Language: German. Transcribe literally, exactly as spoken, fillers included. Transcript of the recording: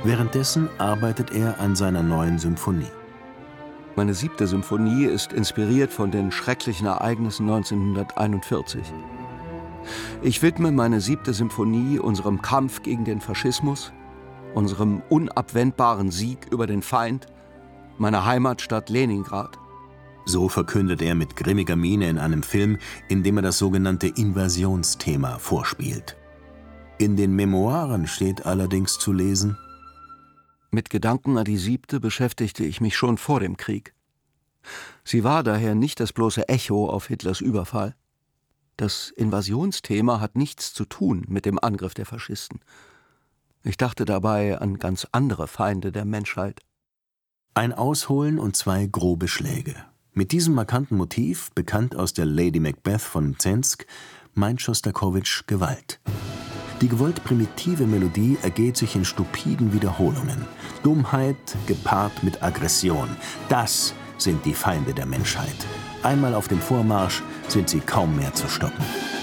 Währenddessen arbeitet er an seiner neuen Symphonie. Meine siebte Symphonie ist inspiriert von den schrecklichen Ereignissen neunzehnhunderteinundvierzig. Ich widme meine siebte Symphonie unserem Kampf gegen den Faschismus, unserem unabwendbaren Sieg über den Feind, meiner Heimatstadt Leningrad. So verkündet er mit grimmiger Miene in einem Film, in dem er das sogenannte Invasionsthema vorspielt. In den Memoiren steht allerdings zu lesen: Mit Gedanken an die siebte beschäftigte ich mich schon vor dem Krieg. Sie war daher nicht das bloße Echo auf Hitlers Überfall. Das Invasionsthema hat nichts zu tun mit dem Angriff der Faschisten. Ich dachte dabei an ganz andere Feinde der Menschheit. Ein Ausholen und zwei grobe Schläge. Mit diesem markanten Motiv, bekannt aus der Lady Macbeth von Mzensk, meint Schostakowitsch Gewalt. Die gewollt primitive Melodie ergeht sich in stupiden Wiederholungen. Dummheit gepaart mit Aggression. Das sind die Feinde der Menschheit. Einmal auf dem Vormarsch sind sie kaum mehr zu stoppen.